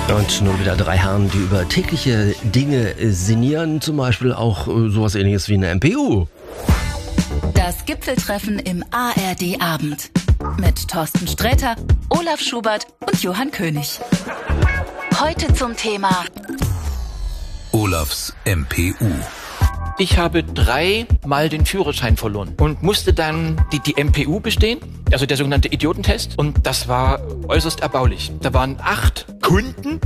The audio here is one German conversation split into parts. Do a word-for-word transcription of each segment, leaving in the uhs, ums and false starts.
Und nun wieder drei Herren, die über tägliche Dinge sinnieren, zum Beispiel auch äh, sowas ähnliches wie eine M P U. Das Gipfeltreffen im A R D-Abend mit Thorsten Sträter, Olaf Schubert und Johann König. Heute zum Thema Olafs M P U. Ich habe dreimal den Führerschein verloren und musste dann die, die M P U bestehen, also der sogenannte Idiotentest. Und das war äußerst erbaulich. Da waren acht Kunden,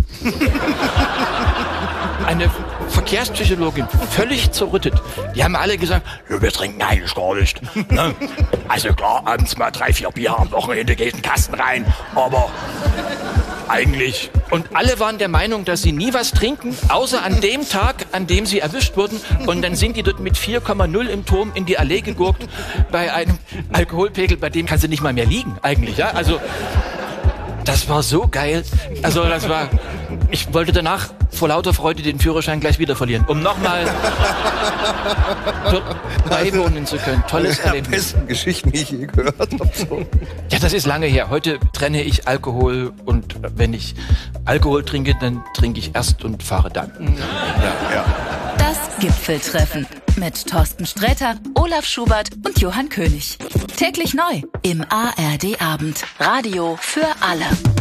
eine Verkehrspsychologin, völlig zerrüttet. Die haben alle gesagt, wir trinken eigentlich gar nicht. Ne? Also klar, abends mal drei, vier Bier, am Wochenende geht ein Kasten rein, aber eigentlich. Und alle waren der Meinung, dass sie nie was trinken, außer an dem Tag, an dem sie erwischt wurden. Und dann sind die dort mit vier Komma null im Turm in die Allee gegurkt, bei einem Alkoholpegel, bei dem kannst du nicht mal mehr liegen, eigentlich. Ja? Also, das war so geil. Also, das war... Ich wollte danach vor lauter Freude den Führerschein gleich wieder verlieren, um nochmal dort beiwohnen zu können. Tolles Erlebnis. Die besten Geschichten, die ich je gehört habe. So. Ja, das ist lange her. Heute trenne ich Alkohol und wenn ich Alkohol trinke, dann trinke ich erst und fahre dann. Ja, ja. Das Gipfeltreffen mit Thorsten Sträter, Olaf Schubert und Johann König. Täglich neu im A R D-Abend. Radio für alle.